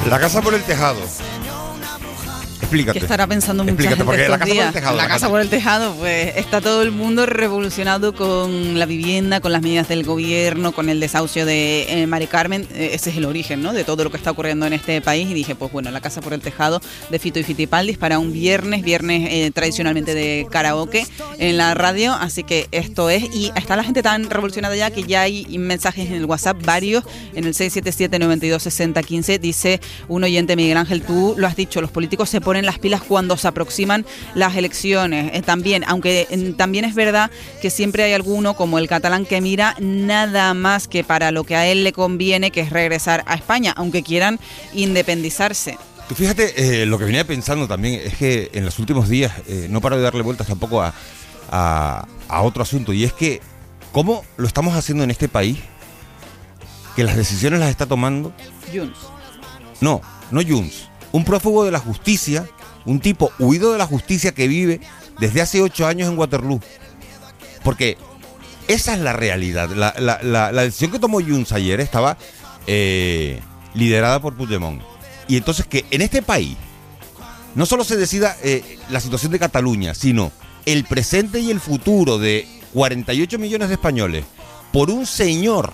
La casa por el tejado. Explícate. Que estará pensando mucha gente porque estos la casa días. por el tejado. La casa por el tejado, pues está todo el mundo revolucionado con la vivienda, con las medidas del gobierno, con el desahucio de Mari Carmen. Ese es el origen, ¿no?, de todo lo que está ocurriendo en este país. Y dije, pues bueno, la casa por el tejado de Fito y Fitipaldis para un viernes tradicionalmente de karaoke en la radio. Así que esto es, y está la gente tan revolucionada ya que ya hay mensajes en el WhatsApp, varios, en el 677-926015. Dice un oyente, Miguel Ángel, tú lo has dicho, los políticos se ponen las pilas cuando se aproximan las elecciones. También, aunque también es verdad que siempre hay alguno, como el catalán, que mira nada más que para lo que a él le conviene, que es regresar a España, aunque quieran independizarse. Tú fíjate, lo que venía pensando también es que en los últimos días no paro de darle vueltas tampoco a otro asunto, y es que cómo lo estamos haciendo en este país, que las decisiones las está tomando Junts. No Junts, un prófugo de la justicia, un tipo huido de la justicia que vive desde hace 8 años en Waterloo. Porque esa es la realidad. La decisión que tomó Junts ayer estaba liderada por Puigdemont. Y entonces que en este país no solo se decida la situación de Cataluña, sino el presente y el futuro de 48 millones de españoles por un señor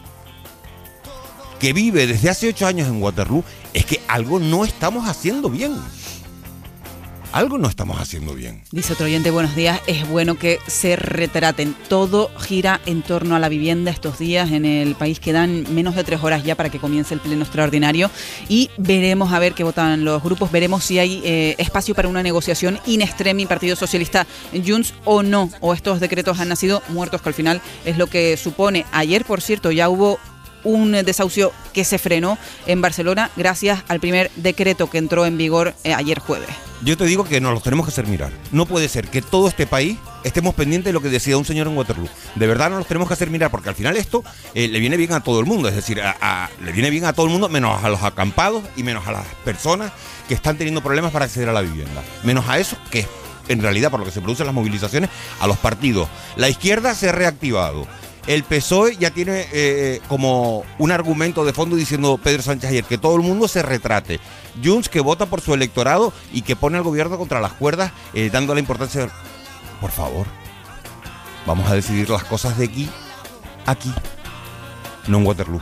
que vive desde hace 8 años en Waterloo, es que algo no estamos haciendo bien. Algo no estamos haciendo bien. Dice otro oyente, buenos días, es bueno que se retraten. Todo gira en torno a la vivienda estos días en el país. Quedan menos de 3 horas ya para que comience el pleno extraordinario y veremos a ver qué votan los grupos. Veremos si hay espacio para una negociación in extremis Partido Socialista Junts o no. O estos decretos han nacido muertos, que al final es lo que supone. Ayer, por cierto, ya hubo un desahucio que se frenó en Barcelona gracias al primer decreto que entró en vigor ayer jueves. Yo te digo que nos los tenemos que hacer mirar. No puede ser que todo este país estemos pendientes de lo que decida un señor en Waterloo. De verdad nos los tenemos que hacer mirar, porque al final esto le viene bien a todo el mundo. Es decir, le viene bien a todo el mundo, menos a los acampados y menos a las personas que están teniendo problemas para acceder a la vivienda. Menos a eso, que en realidad por lo que se producen las movilizaciones, a los partidos. La izquierda se ha reactivado. El PSOE ya tiene como un argumento de fondo diciendo Pedro Sánchez ayer, que todo el mundo se retrate. Junts, que vota por su electorado y que pone al gobierno contra las cuerdas, dando la importancia. Por favor, vamos a decidir las cosas de aquí, no en Waterloo.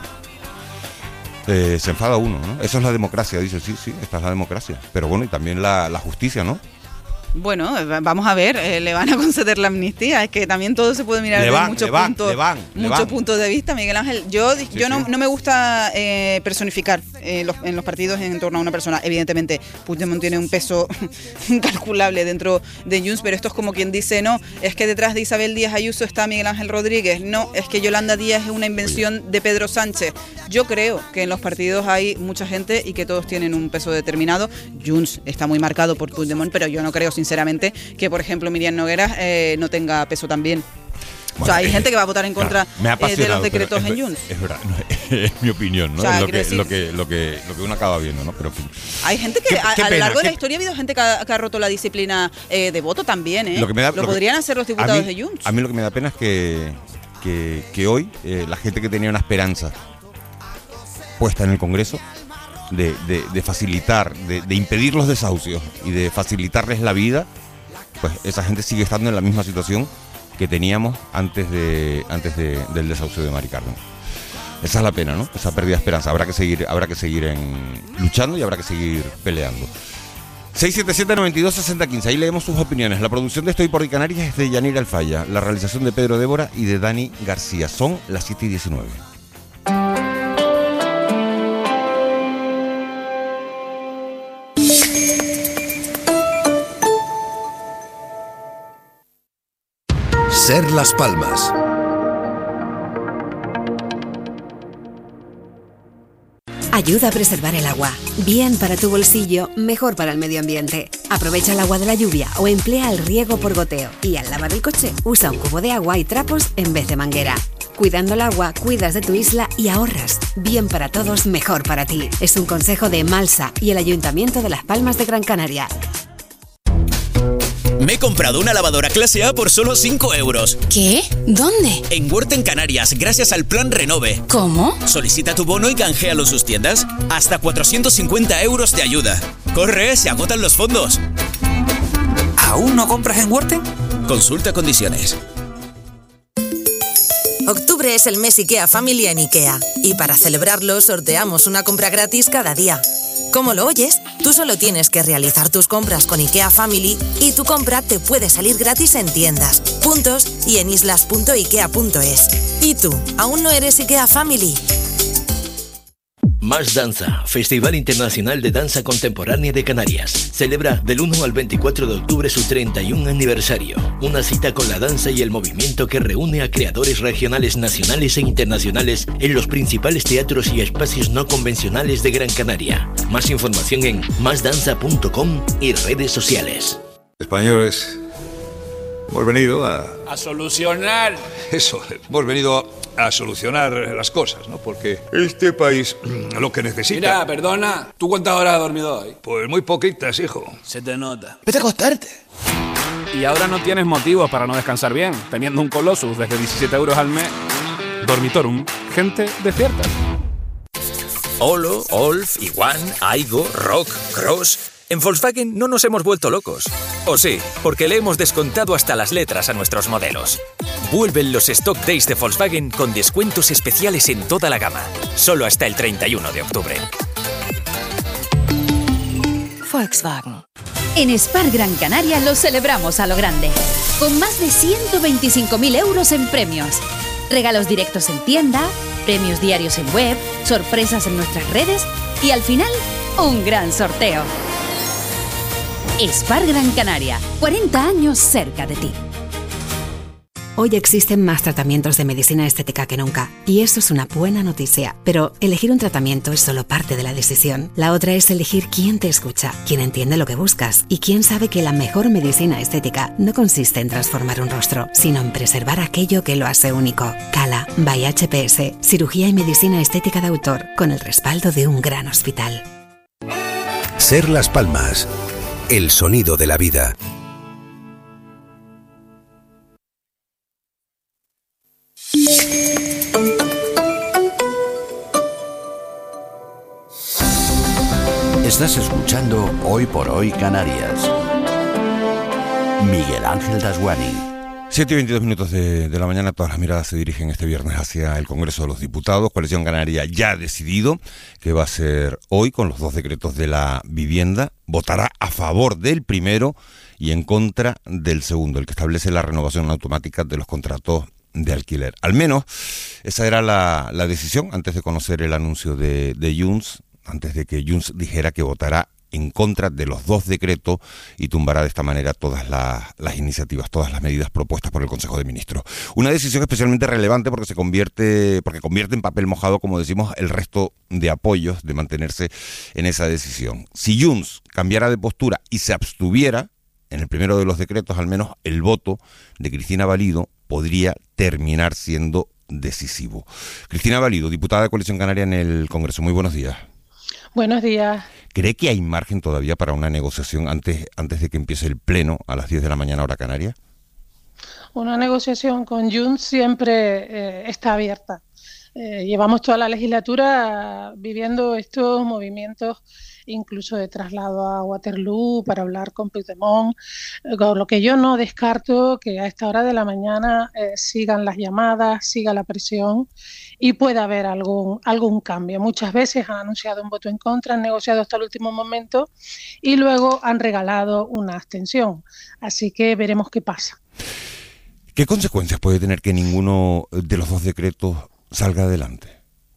Se enfada uno, ¿no? Eso es la democracia, dice, sí, esta es la democracia. Pero bueno, y también la justicia, ¿no? Bueno, vamos a ver, le van a conceder la amnistía. Es que también todo se puede mirar desde muchos puntos de vista, Miguel Ángel. Yo no me gusta personificar en los partidos en torno a una persona. Evidentemente, Puigdemont tiene un peso incalculable dentro de Junts, pero esto es como quien dice, no, es que detrás de Isabel Díaz Ayuso está Miguel Ángel Rodríguez. No, es que Yolanda Díaz es una invención de Pedro Sánchez. Yo creo que en los partidos hay mucha gente y que todos tienen un peso determinado. Junts está muy marcado por Puigdemont, pero yo no creo sinceramente que, por ejemplo, Miriam Nogueras no tenga peso también. Bueno, o sea, hay gente que va a votar en contra de los decretos en Junts. Es verdad, no, es mi opinión, ¿no? O sea, es lo que uno acaba viendo, ¿no? Pero hay gente que a lo largo de la historia ha habido gente que ha roto la disciplina de voto también, ¿eh? Lo podrían hacer los diputados de Junts. A mí lo que me da pena es que hoy la gente que tenía una esperanza puesta en el Congreso de facilitar, de impedir los desahucios y de facilitarles la vida, pues esa gente sigue estando en la misma situación que teníamos antes del desahucio de Mari Carmen. Esa es la pena, ¿no? Esa pérdida de esperanza. Habrá que seguir luchando y habrá que seguir peleando. 677-926015. Ahí leemos sus opiniones. La producción de Estoy por Canarias es de Yanira Alfaya. La realización de Pedro Débora y de Dani García. Son las 7:19. Ser Las Palmas. Ayuda a preservar el agua. Bien para tu bolsillo, mejor para el medio ambiente. Aprovecha el agua de la lluvia o emplea el riego por goteo. Y al lavar el coche, usa un cubo de agua y trapos en vez de manguera. Cuidando el agua, cuidas de tu isla y ahorras. Bien para todos, mejor para ti. Es un consejo de Malsa y el Ayuntamiento de Las Palmas de Gran Canaria. Me he comprado una lavadora clase A por solo 5 euros. ¿Qué? ¿Dónde? En Word en Canarias, gracias al plan Renove. ¿Cómo? Solicita tu bono y canjealo en sus tiendas. Hasta 450 euros de ayuda. ¡Corre! ¡Se agotan los fondos! ¿Aún no compras en Worten? Consulta condiciones. Octubre es el mes IKEA Family en IKEA. Y para celebrarlo, sorteamos una compra gratis cada día. ¿Cómo lo oyes? Tú solo tienes que realizar tus compras con IKEA Family y tu compra te puede salir gratis en tiendas, puntos y en islas.ikea.es. ¿Y tú, aún no eres IKEA Family? Más Danza, Festival Internacional de Danza Contemporánea de Canarias. Celebra del 1 al 24 de octubre su 31 aniversario. Una cita con la danza y el movimiento que reúne a creadores regionales, nacionales e internacionales en los principales teatros y espacios no convencionales de Gran Canaria. Más información en másdanza.com y redes sociales. Españoles, hemos venido a solucionar. Eso, hemos venido a solucionar las cosas, ¿no? Porque este país lo que necesita... Mira, perdona, ¿tú cuántas horas has dormido hoy? Pues muy poquitas, hijo. Se te nota. Vete a acostarte. Y ahora no tienes motivos para no descansar bien, teniendo un Colossus desde 17 euros al mes. Dormitorum, gente despierta. Olo, Olf, Iguan, Aigo, Rock, Cross... En Volkswagen no nos hemos vuelto locos. O sí, porque le hemos descontado hasta las letras a nuestros modelos. Vuelven los Stock Days de Volkswagen con descuentos especiales en toda la gama. Solo hasta el 31 de octubre. Volkswagen. En Spar Gran Canaria lo celebramos a lo grande, con más de 125.000 euros en premios. Regalos directos en tienda, premios diarios en web, sorpresas en nuestras redes y al final, un gran sorteo. Spar Gran Canaria, 40 años cerca de ti. Hoy existen más tratamientos de medicina estética que nunca, y eso es una buena noticia. Pero elegir un tratamiento es solo parte de la decisión. La otra es elegir quién te escucha, quién entiende lo que buscas, y quién sabe que la mejor medicina estética no consiste en transformar un rostro, sino en preservar aquello que lo hace único. Cala, by HPS, cirugía y medicina estética de autor, con el respaldo de un gran hospital. Ser Las Palmas. El sonido de la vida. Estás escuchando Hoy por Hoy Canarias. Miguel Ángel Dasguani. 7:22 de la mañana, todas las miradas se dirigen este viernes hacia el Congreso de los Diputados. Coalición Canaria ya ha decidido que va a ser hoy con los dos decretos de la vivienda. Votará a favor del primero y en contra del segundo, el que establece la renovación automática de los contratos de alquiler. Al menos esa era la decisión antes de conocer el anuncio de Junts, antes de que Junts dijera que votará en contra de los dos decretos y tumbará de esta manera todas las iniciativas, todas las medidas propuestas por el Consejo de Ministros. Una decisión especialmente relevante porque convierte en papel mojado, como decimos, el resto de apoyos de mantenerse en esa decisión. Si Junts cambiara de postura y se abstuviera, en el primero de los decretos al menos el voto de Cristina Valido podría terminar siendo decisivo. Cristina Valido, diputada de Coalición Canaria en el Congreso. Muy buenos días. Buenos días. ¿Cree que hay margen todavía para una negociación antes de que empiece el pleno a las 10 de la mañana hora canaria? Una negociación con Junts siempre está abierta. Llevamos toda la legislatura viviendo estos movimientos, incluso de traslado a Waterloo para hablar con Puigdemont, con lo que yo no descarto que a esta hora de la mañana sigan las llamadas, siga la presión y pueda haber algún cambio. Muchas veces han anunciado un voto en contra, han negociado hasta el último momento y luego han regalado una abstención. Así que veremos qué pasa. ¿Qué consecuencias puede tener que ninguno de los dos decretos salga adelante?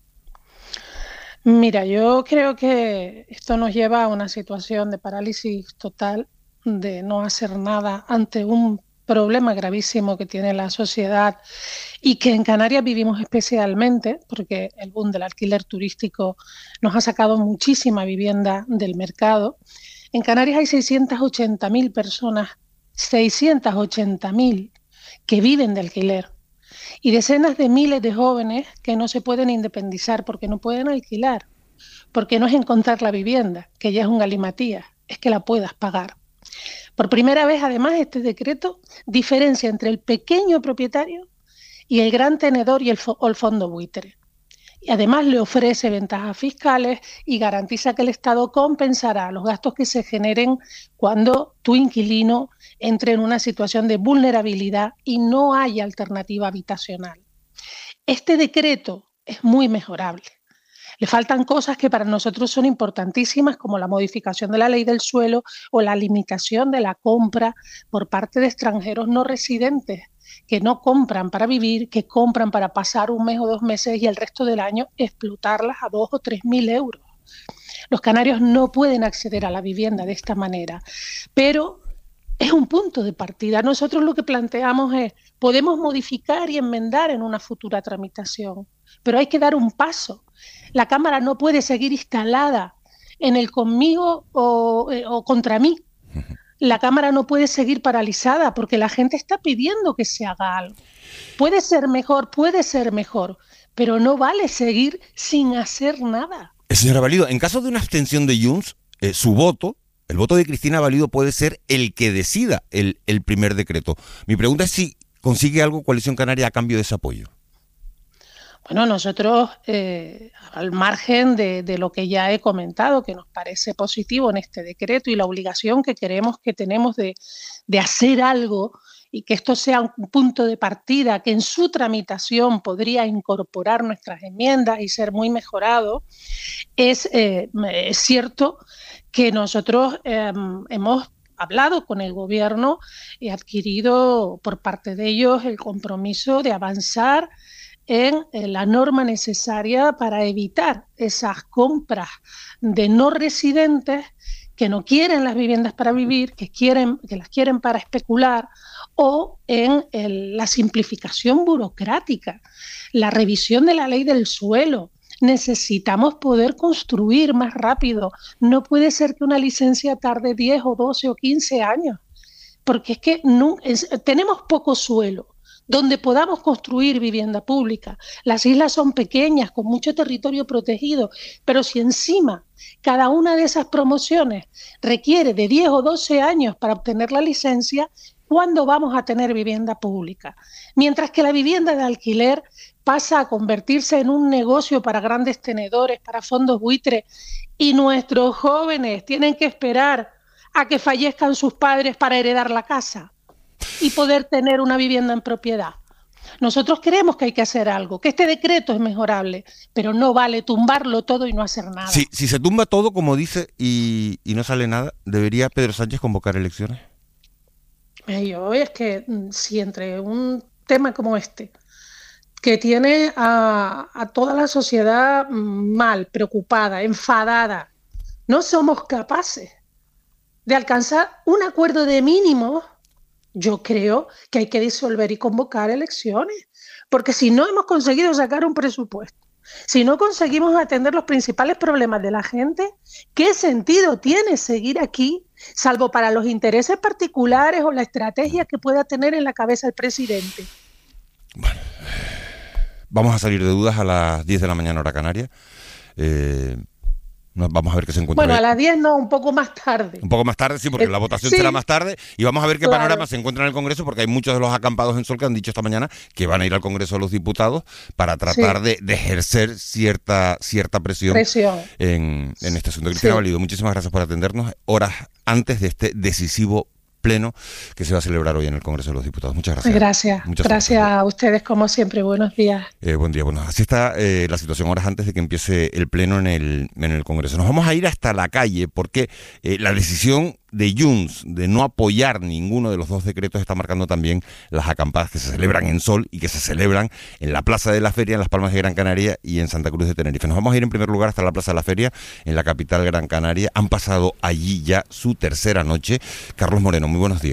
Mira, yo creo que esto nos lleva a una situación de parálisis total, de no hacer nada ante un problema gravísimo que tiene la sociedad y que en Canarias vivimos especialmente porque el boom del alquiler turístico nos ha sacado muchísima vivienda del mercado. En Canarias hay 680.000 personas, 680.000 que viven de alquiler. Y decenas de miles de jóvenes que no se pueden independizar porque no pueden alquilar, porque no es encontrar la vivienda, que ya es un galimatías, es que la puedas pagar. Por primera vez, además, este decreto diferencia entre el pequeño propietario y el gran tenedor y el fondo buitre. Y además le ofrece ventajas fiscales y garantiza que el Estado compensará los gastos que se generen cuando tu inquilino entre en una situación de vulnerabilidad y no haya alternativa habitacional. Este decreto es muy mejorable. Le faltan cosas que para nosotros son importantísimas, como la modificación de la ley del suelo o la limitación de la compra por parte de extranjeros no residentes, que no compran para vivir, que compran para pasar 1 mes o 2 meses y el resto del año explotarlas a 2.000 o 3.000 euros. Los canarios no pueden acceder a la vivienda de esta manera, pero es un punto de partida. Nosotros lo que planteamos es, podemos modificar y enmendar en una futura tramitación, pero hay que dar un paso. La Cámara no puede seguir instalada en el conmigo o contra mí. La Cámara no puede seguir paralizada porque la gente está pidiendo que se haga algo. Puede ser mejor, pero no vale seguir sin hacer nada. Señora Valido, en caso de una abstención de Junts, su voto, el voto de Cristina Valido puede ser el que decida el primer decreto. Mi pregunta es si consigue algo Coalición Canaria a cambio de ese apoyo. Bueno, nosotros, al margen de lo que ya he comentado, que nos parece positivo en este decreto y la obligación que tenemos de hacer algo y que esto sea un punto de partida, que en su tramitación podría incorporar nuestras enmiendas y ser muy mejorado, es cierto que nosotros hemos hablado con el Gobierno y adquirido por parte de ellos el compromiso de avanzar en la norma necesaria para evitar esas compras de no residentes que no quieren las viviendas para vivir, que las quieren para especular, o en la simplificación burocrática, la revisión de la ley del suelo. Necesitamos poder construir más rápido. No puede ser que una licencia tarde 10 o 12 o 15 años, porque es que tenemos poco suelo donde podamos construir vivienda pública. Las islas son pequeñas, con mucho territorio protegido, pero si encima cada una de esas promociones requiere de 10 o 12 años para obtener la licencia, ¿cuándo vamos a tener vivienda pública? Mientras que la vivienda de alquiler pasa a convertirse en un negocio para grandes tenedores, para fondos buitres, y nuestros jóvenes tienen que esperar a que fallezcan sus padres para heredar la casa y poder tener una vivienda en propiedad. Nosotros creemos que hay que hacer algo, que este decreto es mejorable, pero no vale tumbarlo todo y no hacer nada. Si se tumba todo, como dice, y no sale nada, ¿debería Pedro Sánchez convocar elecciones? Yo es que si entre un tema como este, que tiene a toda la sociedad mal, preocupada, enfadada, no somos capaces de alcanzar un acuerdo de mínimos, yo creo que hay que disolver y convocar elecciones, porque si no hemos conseguido sacar un presupuesto, si no conseguimos atender los principales problemas de la gente, ¿qué sentido tiene seguir aquí, salvo para los intereses particulares o la estrategia que pueda tener en la cabeza el presidente? Bueno, vamos a salir de dudas a las 10 de la mañana hora canaria. Vamos a ver qué se encuentra. Bueno, a las 10 no, un poco más tarde. Un poco más tarde, sí, porque la votación será más tarde. Y vamos a ver qué panorama se encuentra en el Congreso, porque hay muchos de los acampados en Sol que han dicho esta mañana que van a ir al Congreso de los Diputados para tratar de ejercer cierta presión. En este asunto. Cristina Valido, muchísimas gracias por atendernos horas antes de este decisivo pleno que se va a celebrar hoy en el Congreso de los Diputados. Muchas gracias. Gracias a ustedes, como siempre. Buenos días. Buen día. Bueno, así está la situación horas antes de que empiece el pleno en el Congreso. Nos vamos a ir hasta la calle porque la decisión de Junts de no apoyar ninguno de los dos decretos está marcando también las acampadas que se celebran en Sol y que se celebran en la Plaza de la Feria, en Las Palmas de Gran Canaria y en Santa Cruz de Tenerife. Nos vamos a ir en primer lugar hasta la Plaza de la Feria, en la capital Gran Canaria. Han pasado allí ya su tercera noche. Carlos Moreno, muy buenos días.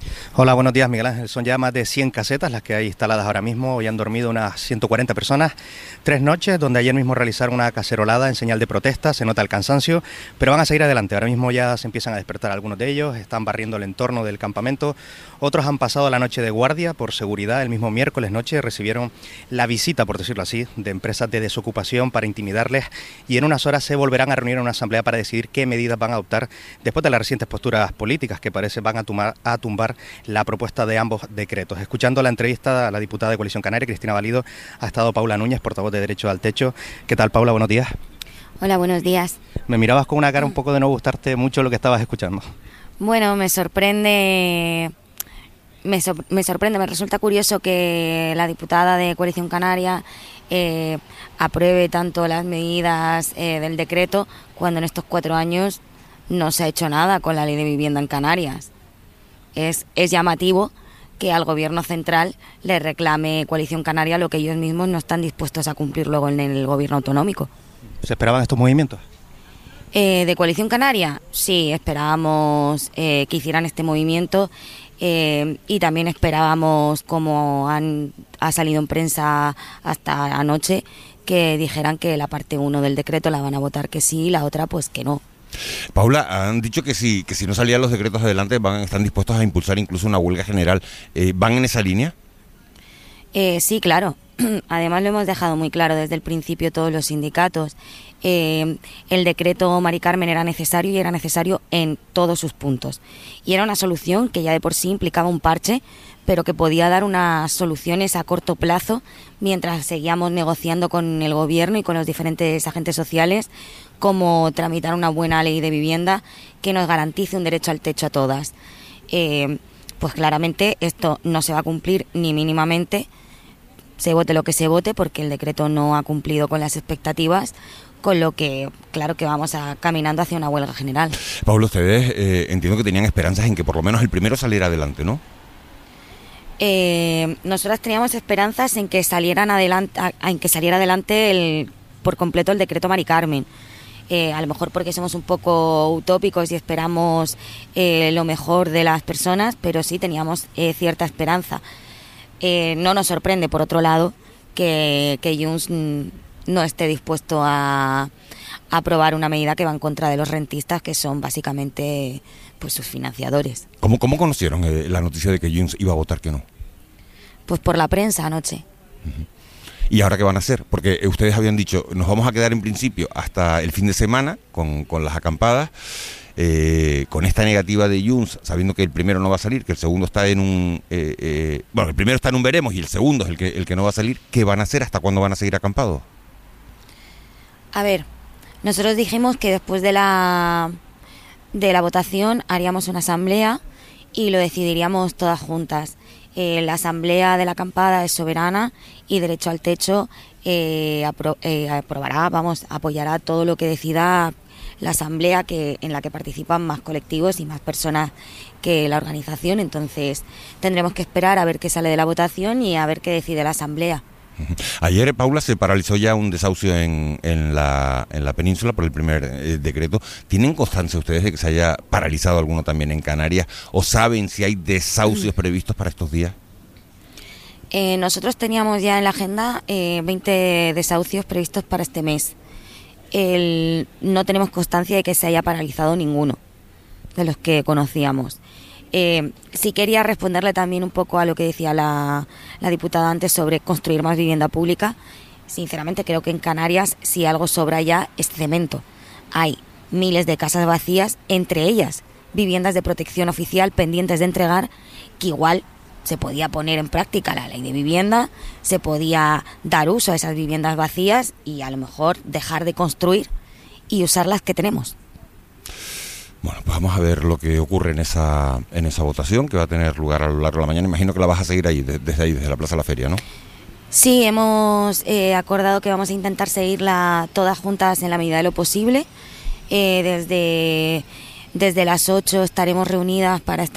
Hola, buenos días, Miguel Ángel. Son ya más de 100 casetas las que hay instaladas ahora mismo. Hoy han dormido unas 140 personas, 3 noches, donde ayer mismo realizaron una cacerolada en señal de protesta. Se nota el cansancio, pero van a seguir adelante. Ahora mismo ya se empiezan a despertar algunos de ellos, están barriendo el entorno del campamento. Otros han pasado la noche de guardia por seguridad. El mismo miércoles noche recibieron la visita, por decirlo así, de empresas de desocupación para intimidarles, y en unas horas se volverán a reunir en una asamblea para decidir qué medidas van a adoptar después de las recientes posturas políticas que parece van a tumbar la propuesta de ambos decretos. Escuchando la entrevista a la diputada de Coalición Canaria, Cristina Valido, ha estado Paula Núñez, portavoz de Derecho al Techo. ¿Qué tal, Paula? Buenos días. Hola, buenos días. Me mirabas con una cara un poco de no gustarte mucho lo que estabas escuchando. Bueno, me sorprende, me resulta curioso que la diputada de Coalición Canaria apruebe tanto las medidas del decreto cuando en estos 4 años no se ha hecho nada con la ley de vivienda en Canarias. Es llamativo que al gobierno central le reclame Coalición Canaria lo que ellos mismos no están dispuestos a cumplir luego en el gobierno autonómico. ¿Se esperaban estos movimientos? ¿De Coalición Canaria? Sí, esperábamos que hicieran este movimiento y también esperábamos, como ha salido en prensa hasta anoche, que dijeran que la parte 1 del decreto la van a votar que sí y la otra pues que no. Paula, han dicho que si no salían los decretos adelante están dispuestos a impulsar incluso una huelga general. ¿Van en esa línea? Sí, claro. Además lo hemos dejado muy claro desde el principio todos los sindicatos. El decreto Mari Carmen era necesario y era necesario en todos sus puntos. Y era una solución que ya de por sí implicaba un parche, pero que podía dar unas soluciones a corto plazo mientras seguíamos negociando con el gobierno y con los diferentes agentes sociales, como tramitar una buena ley de vivienda que nos garantice un derecho al techo a todas. Pues claramente esto no se va a cumplir ni mínimamente, se vote lo que se vote, porque el decreto no ha cumplido con las expectativas, con lo que claro que vamos caminando hacia una huelga general. Paula, ustedes entiendo que tenían esperanzas en que por lo menos el primero saliera adelante, ¿no? Nosotras teníamos esperanzas en que saliera adelante por completo el decreto Mari Carmen. A lo mejor porque somos un poco utópicos y esperamos lo mejor de las personas, pero sí teníamos cierta esperanza. No nos sorprende, por otro lado, que Junts no esté dispuesto a aprobar una medida que va en contra de los rentistas, que son básicamente pues sus financiadores. ¿Cómo conocieron la noticia de que Junts iba a votar que no? Pues por la prensa anoche. Uh-huh. ¿Y ahora qué van a hacer? Porque ustedes habían dicho, nos vamos a quedar en principio hasta el fin de semana con las acampadas, con esta negativa de Junts, sabiendo que el primero no va a salir, que el segundo está en un... bueno, el primero está en un veremos y el segundo es el que no va a salir. ¿Qué van a hacer? ¿Hasta cuándo van a seguir acampados? A ver, nosotros dijimos que después de la votación haríamos una asamblea y lo decidiríamos todas juntas. La asamblea de la acampada es soberana y Derecho al Techo apoyará todo lo que decida la asamblea, en la que participan más colectivos y más personas que la organización. Entonces tendremos que esperar a ver qué sale de la votación y a ver qué decide la asamblea. Ayer, Paula, se paralizó ya un desahucio en la península por el primer decreto. ¿Tienen constancia ustedes de que se haya paralizado alguno también en Canarias? ¿O saben si hay desahucios previstos para estos días? Nosotros teníamos ya en la agenda 20 desahucios previstos para este mes. No tenemos constancia de que se haya paralizado ninguno de los que conocíamos. Sí quería responderle también un poco a lo que decía la diputada antes sobre construir más vivienda pública. Sinceramente creo que en Canarias, si algo sobra ya, es cemento. Hay miles de casas vacías, entre ellas viviendas de protección oficial pendientes de entregar, que igual se podía poner en práctica la ley de vivienda, se podía dar uso a esas viviendas vacías y a lo mejor dejar de construir y usar las que tenemos. Bueno, pues vamos a ver lo que ocurre en esa votación que va a tener lugar a lo largo de la mañana. Imagino que la vas a seguir ahí, desde la Plaza de la Feria, ¿no? Sí, hemos acordado que vamos a intentar seguirla todas juntas en la medida de lo posible. Desde las 8 estaremos reunidas para estar